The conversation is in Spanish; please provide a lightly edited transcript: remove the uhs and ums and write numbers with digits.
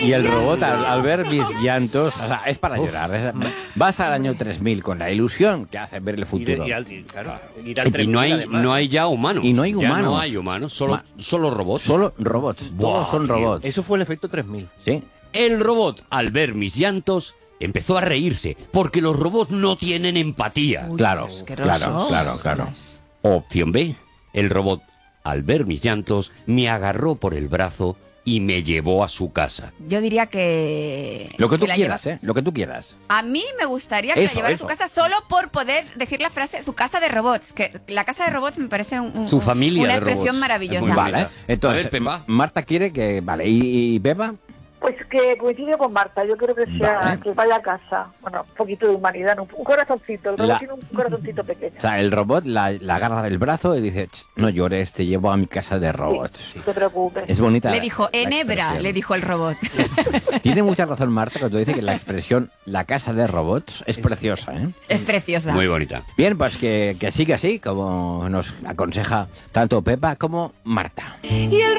Y el robot, al ver mis llantos, o sea, es para llorar. Vas al año 3000 con la ilusión que hace ver el futuro. Y no hay ya humanos. Y no hay Ya humanos. no hay humanos, solo robots. Solo robots. Buah, Todos son tío. robots. Eso fue el efecto 3000. Sí. El robot, al ver mis llantos, empezó a reírse, porque los robots no tienen empatía. Claro, asquerosos. claro. Opción B, el robot, al ver mis llantos, me agarró por el brazo y me llevó a su casa. Yo diría que... Lo que tú la quieras, lleva- Lo que tú quieras. A mí me gustaría que Eso, la llevara eso. a su casa solo por poder decir la frase su casa de robots. Que la casa de robots me parece Su familia una de expresión robots. maravillosa. Es muy Vale. bonita. Entonces, A ver, Pepa. Marta quiere que... Vale, ¿y Pepa? Pues que coincido con Marta, yo creo que sea Vale. que vaya a casa. Bueno, un poquito de humanidad, ¿no? Un corazoncito, el robot La- tiene un corazoncito pequeño. O sea, el robot la agarra del brazo y dice, "Ch, no llores, te llevo a mi casa de robots". No te preocupes. Es bonita. Le la- dijo, la enebra, expresión. le dijo el robot. Tiene mucha razón Marta cuando dice que la expresión la casa de robots es preciosa, ¿eh? Es preciosa. Muy bonita. Bien, pues que siga así, como nos aconseja tanto Pepa como Marta. Y el